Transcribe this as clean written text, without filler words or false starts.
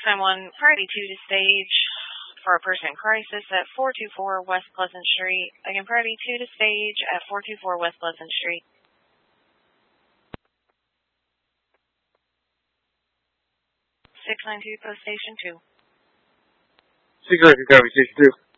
691, priority 2 to stage for a person in crisis at 424 West Pleasant Street. Again, priority 2 to stage at 424 West Pleasant Street. 692, post station 2. 692, copy, station 2.